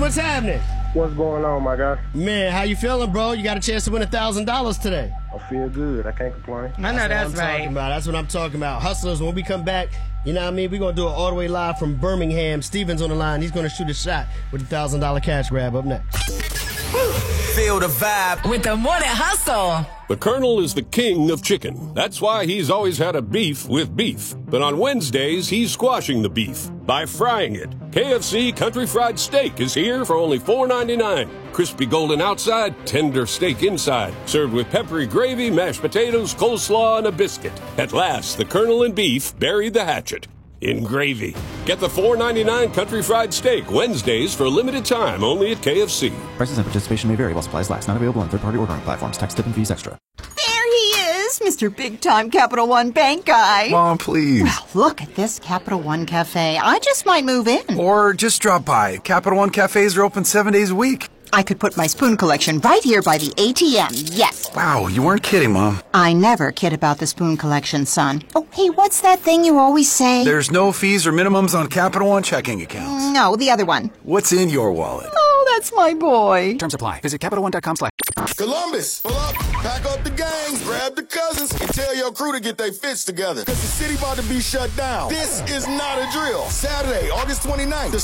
what's happening? What's going on, my guy? Man, how you feeling, bro? You got a chance to win $1,000 today. I feel good. I can't complain. I know that's right. That's what I'm talking about. Hustlers, when we come back, you know what I mean? We're going to do it all the way live from Birmingham. Steven's on the line. He's going to shoot a shot with a $1,000 cash grab up next. Feel the vibe with the Morning Hustle. The Colonel is the king of chicken. That's why he's always had a beef with beef. But on Wednesdays, he's squashing the beef by frying it. KFC Country Fried Steak is here for only $4.99. Crispy golden outside, tender steak inside. Served with peppery gravy, mashed potatoes, coleslaw, and a biscuit. At last, the Colonel and beef buried the hatchet in gravy. Get the $4.99 Country Fried Steak Wednesdays for a limited time only at KFC. Prices and participation may vary while supplies last. Not available on third-party ordering platforms. Tax, tip, and fees extra. There he is, Mr. Big-Time Capital One Bank guy. Mom, please. Well, look at this Capital One Cafe. I just might move in. Or just drop by. Capital One cafes are open 7 days a week. I could put my spoon collection right here by the ATM, yes. Wow, you weren't kidding, Mom. I never kid about the spoon collection, son. Oh, hey, what's that thing you always say? There's no fees or minimums on Capital One checking accounts. No, the other one. What's in your wallet? Oh, that's my boy. Terms apply. Visit CapitalOne.com/. Columbus, pull up, pack up the gangs, grab the cousins, and tell your crew to get their fits together. Cause the city about to be shut down. This is not a drill. Saturday, August 29th, the